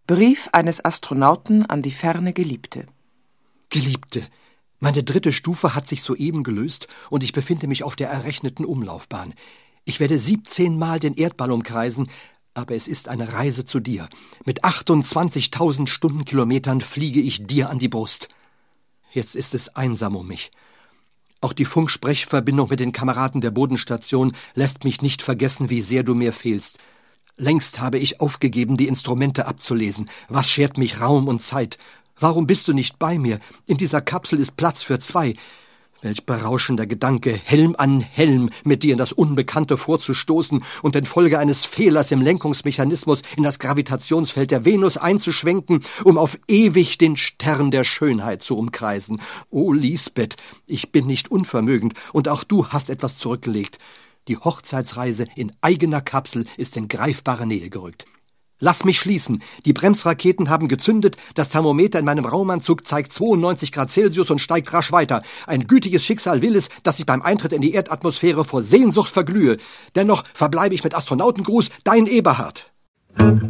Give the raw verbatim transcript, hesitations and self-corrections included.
Brief eines Astronauten an die ferne Geliebte. Geliebte, meine dritte Stufe hat sich soeben gelöst und ich befinde mich auf der errechneten Umlaufbahn. Ich werde siebzehn Mal den Erdball umkreisen, aber es ist eine Reise zu dir. Mit achtundzwanzigtausend Stundenkilometern fliege ich dir an die Brust. Jetzt ist es einsam um mich. Auch die Funksprechverbindung mit den Kameraden der Bodenstation lässt mich nicht vergessen, wie sehr du mir fehlst. Längst habe ich aufgegeben, die Instrumente abzulesen. Was schert mich Raum und Zeit? Warum bist du nicht bei mir? In dieser Kapsel ist Platz für zwei. Welch berauschender Gedanke, Helm an Helm mit dir in das Unbekannte vorzustoßen und infolge eines Fehlers im Lenkungsmechanismus in das Gravitationsfeld der Venus einzuschwenken, um auf ewig den Stern der Schönheit zu umkreisen. O Lisbeth, ich bin nicht unvermögend und auch du hast etwas zurückgelegt. Die Hochzeitsreise in eigener Kapsel ist in greifbare Nähe gerückt. Lass mich schließen. Die Bremsraketen haben gezündet, das Thermometer in meinem Raumanzug zeigt zweiundneunzig Grad Celsius und steigt rasch weiter. Ein gütiges Schicksal will es, dass ich beim Eintritt in die Erdatmosphäre vor Sehnsucht verglühe. Dennoch verbleibe ich mit Astronautengruß, dein Eberhard.